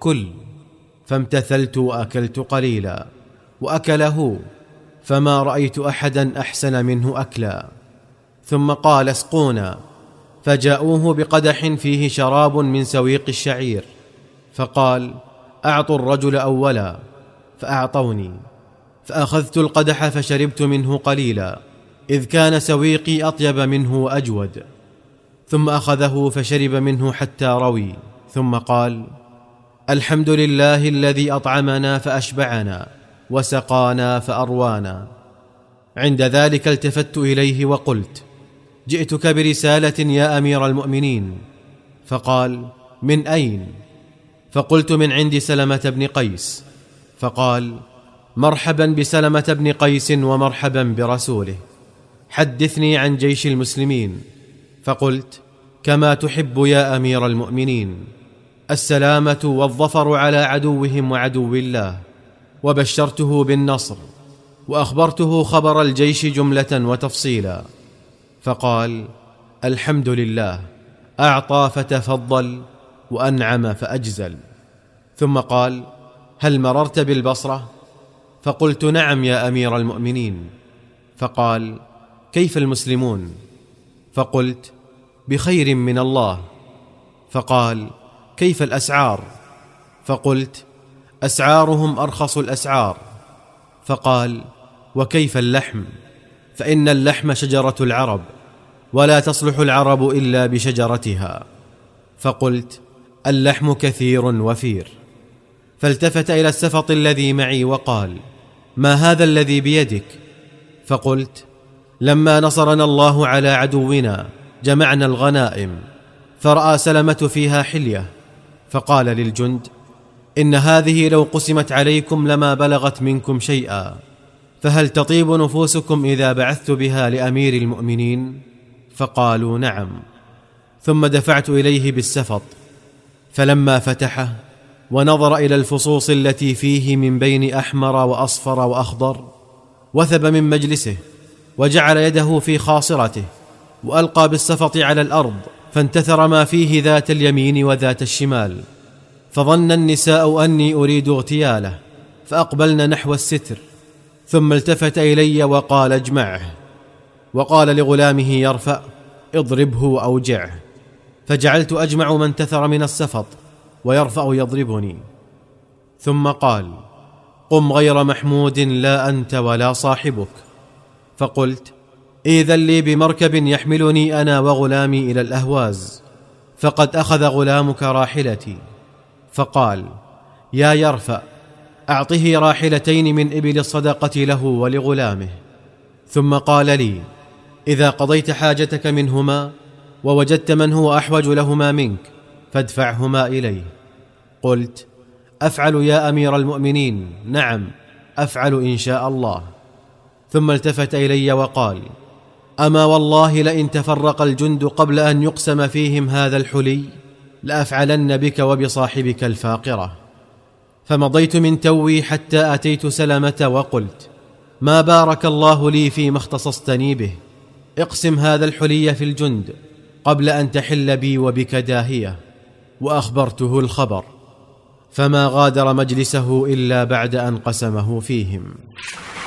كل. فامتثلت وأكلت قليلا، وأكل هو، فما رأيت أحدا أحسن منه أكلا. ثم قال: اسقونا. فجاءوه بقدح فيه شراب من سويق الشعير، فقال: أعطوا الرجل أولا. فأعطوني، فأخذت القدح فشربت منه قليلا، إذ كان سويقي أطيب منه وأجود. ثم أخذه فشرب منه حتى روي، ثم قال: الحمد لله الذي أطعمنا فأشبعنا، وسقانا فأروانا. عند ذلك التفت إليه وقلت: جئتك برسالة يا أمير المؤمنين. فقال: من أين؟ فقلت: من عند سلمة بن قيس. فقال: مرحبا بسلمة بن قيس ومرحبا برسوله، حدثني عن جيش المسلمين. فقلت: كما تحب يا أمير المؤمنين، السلامة والظفر على عدوهم وعدو الله. وبشرته بالنصر، وأخبرته خبر الجيش جملة وتفصيلا. فقال: الحمد لله، أعطى فتفضل، وأنعم فأجزل. ثم قال: هل مررت بالبصرة؟ فقلت: نعم يا أمير المؤمنين. فقال: كيف المسلمون؟ فقلت: بخير من الله. فقال: كيف الأسعار؟ فقلت: أسعارهم أرخص الأسعار. فقال: وكيف اللحم؟ فإن اللحم شجرة العرب، ولا تصلح العرب إلا بشجرتها. فقلت: اللحم كثير وفير. فالتفت إلى السفط الذي معي وقال: ما هذا الذي بيدك؟ فقلت: لما نصرنا الله على عدونا جمعنا الغنائم، فرأى سلمة فيها حلية، فقال للجند: إن هذه لو قسمت عليكم لما بلغت منكم شيئا، فهل تطيب نفوسكم إذا بعثت بها لأمير المؤمنين؟ فقالوا: نعم. ثم دفعت إليه بالسفط، فلما فتحه ونظر إلى الفصوص التي فيه من بين أحمر وأصفر وأخضر، وثب من مجلسه، وجعل يده في خاصرته، وألقى بالسفط على الأرض، فانتثر ما فيه ذات اليمين وذات الشمال. فظن النساء أني أريد اغتياله، فأقبلن نحو الستر. ثم التفت إلي وقال: اجمعه. وقال لغلامه يرفأ: اضربه وأوجعه. فجعلت أجمع ما انتثر من السفط، ويرفأ يضربني. ثم قال: قم غير محمود، لا أنت ولا صاحبك. فقلت: إذن لي بمركب يحملني أنا وغلامي إلى الأهواز، فقد أخذ غلامك راحلتي. فقال: يا يرفأ، أعطه راحلتين من إبل الصدقة له ولغلامه. ثم قال لي: إذا قضيت حاجتك منهما ووجدت من هو أحوج لهما منك فادفعهما إليه. قلت: أفعل يا أمير المؤمنين. نعم، أفعل إن شاء الله. ثم التفت إلي وقال: أما والله لئن تفرق الجند قبل أن يقسم فيهم هذا الحلي لأفعلن بك وبصاحبك الفاقرة. فمضيت من توي حتى أتيت سلمة وقلت: ما بارك الله لي فيما اختصصتني به، اقسم هذا الحلي في الجند قبل أن تحل بي وبك داهية. وأخبرته الخبر، فما غادر مجلسه إلا بعد أن قسمه فيهم.